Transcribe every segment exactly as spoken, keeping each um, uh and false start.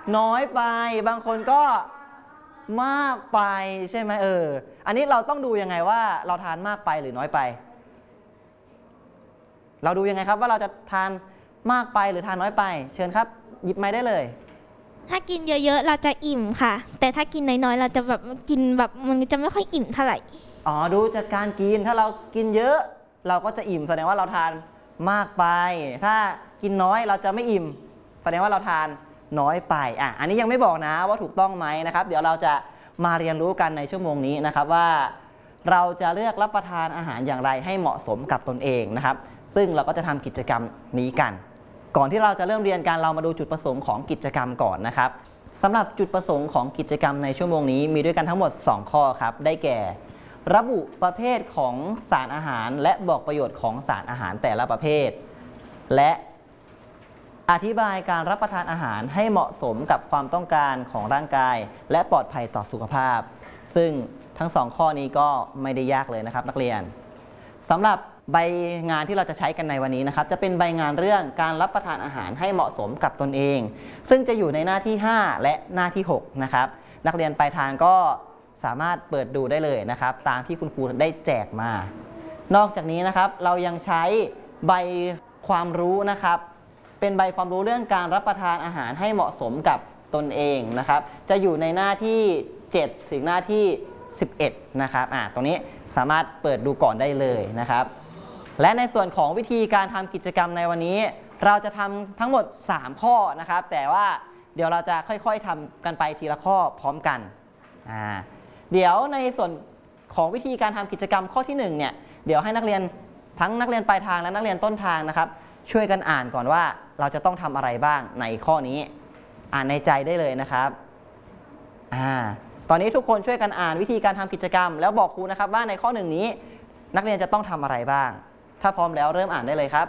น้อยไปบางคนก็มากไปใช่ไหมเอออันนี้เราต้องดูยังไงว่าเราทานมากไปหรือน้อยไปเราดูยังไงครับว่าเราจะทานมากไปหรือทานน้อยไปเชิญครับหยิบไม้ได้เลยถ้ากินเยอะๆเราจะอิ่มค่ะแต่ถ้ากินน้อยๆเราจะแบบกินแบบมันจะไม่ค่อยอิ่มเท่าไหร่อ๋อดูจากการกินถ้าเรากินเยอะเราก็จะอิ่มแสดงว่าเราทานมากไปถ้ากินน้อยเราจะไม่อิ่มแสดงว่าเราทานน้อยไปอ่ะอันนี้ยังไม่บอกนะว่าถูกต้องไหมนะครับเดี๋ยวเราจะมาเรียนรู้กันในชั่วโมงนี้นะครับว่าเราจะเลือกรับประทานอาหารอย่างไรให้เหมาะสมกับตนเองนะครับซึ่งเราก็จะทำกิจกรรมนี้กันก่อนที่เราจะเริ่มเรียนกันเรามาดูจุดประสงค์ของกิจกรรมก่อนนะครับสำหรับจุดประสงค์ของกิจกรรมในชั่วโมงนี้มีด้วยกันทั้งหมดสองข้อครับได้แก่ระบุประเภทของสารอาหารและบอกประโยชน์ของสารอาหารแต่ละประเภทและอธิบายการรับประทานอาหารให้เหมาะสมกับความต้องการของร่างกายและปลอดภัยต่อสุขภาพซึ่งทั้งสองข้อนี้ก็ไม่ได้ยากเลยนะครับนักเรียนสำหรับใบงานที่เราจะใช้กันในวันนี้นะครับจะเป็นใบงานเรื่องการรับประทานอาหารให้เหมาะสมกับตนเองซึ่งจะอยู่ในหน้าที่ห้าและหน้าที่หกนะครับนักเรียนปลายทางก็สามารถเปิดดูได้เลยนะครับตามที่คุณครูได้แจกมานอกจากนี้นะครับเรายังใช้ใบความรู้นะครับเป็นใบความรู้เรื่องการรับประทานอาหารให้เหมาะสมกับตนเองนะครับจะอยู่ในหน้าที่เจ็ดถึงหน้าที่สิบเอ็ดนะครับอ่าตรงนี้สามารถเปิดดูก่อนได้เลยนะครับและในส่วนของวิธีการทำกิจกรรมในวันนี้เราจะทำทั้งหมดสามข้อนะครับแต่ว่าเดี๋ยวเราจะค่อยๆทำกันไปทีละข้อพร้อมกันอ่าเดี๋ยวในส่วนของวิธีการทำกิจกรรมข้อที่หนึ่งเนี่ยเดี๋ยวให้นักเรียนทั้งนักเรียนปลายทางและนักเรียนต้นทางนะครับช่วยกันอ่านก่อนว่าเราจะต้องทำอะไรบ้างในข้อนี้อ่านในใจได้เลยนะครับอ่าตอนนี้ทุกคนช่วยกันอ่านวิธีการทำกิจกรรมแล้วบอกครูนะครับว่าในข้อหนึ่งนี้นักเรียนจะต้องทำอะไรบ้างถ้าพร้อมแล้วเริ่มอ่านได้เลยครับ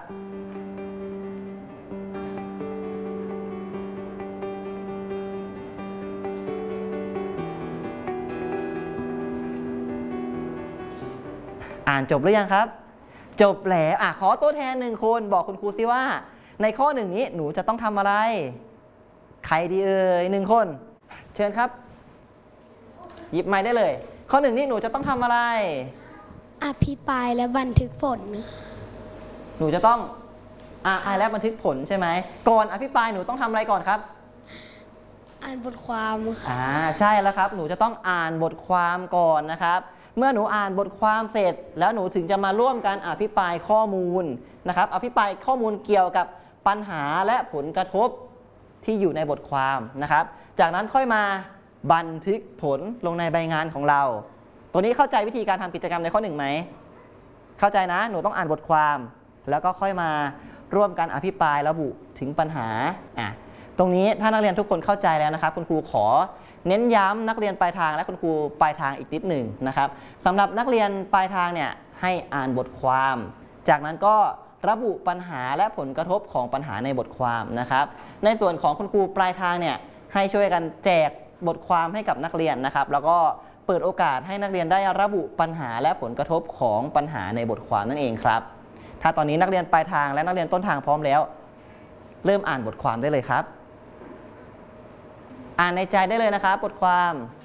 อ่านจบหรือยังครับจบแล้วอ่ะขอตัวแทนหนึ่งคนบอกคุณครูซิว่าในข้อหนึ่งนี้หนูจะต้องทำอะไรใครดีเอ่ยหนึ่งคนเชิญครับหยิบไม้ได้เลยข้อหนึ่งนี้หนูจะต้องทำอะไรอภิปรายและบันทึกผลหนูจะต้องอ่านและบันทึกผลใช่ไหมก่อนอภิปรายหนูต้องทำอะไรก่อนครับอ่านบทความอ่าใช่แล้วครับหนูจะต้องอ่านบทความก่อนนะครับเมื่อหนูอ่านบทความเสร็จแล้วหนูถึงจะมาร่วมกันอภิปรายข้อมูลนะครับอภิปรายข้อมูลเกี่ยวกับปัญหาและผลกระทบที่อยู่ในบทความนะครับจากนั้นค่อยมาบันทึกผลลงในใบงานของเราตัวนี้เข้าใจวิธีการทำกิจกรรมในข้อหนึ่งไหมเข้าใจนะหนูต้องอ่านบทความแล้วก็ค่อยมาร่วมกันอภิปรายระบุถึงปัญหาอ่ะตรงนี้ถ้านักเรียนทุกคนเข้าใจแล้วนะครับคุณครูขอเน้นย้ำนักเรียนปลายทางและคุณครูปลายทางอีกนิดหนึ่งนะครับสำหรับนักเรียนปลายทางเนี่ยให้อ่านบทความจากนั้นก็ระบุปัญหาและผลกระทบของปัญหาในบทความนะครับในส่วนของคุณครูปลายทางเนี่ยให้ช่วยกันแจกบทความให้กับนักเรียนนะครับแล้วก็เปิดโอกาสให้นักเรียนได้ระบุปัญหาและผลกระทบของปัญหาในบทความนั่นเองครับถ้าตอนนี้นักเรียนปลายทางและนักเรียนต้นทางพร้อมแล้วเริ่มอ่านบทความได้เลยครับอ่านในใจได้เลยนะครับบทความ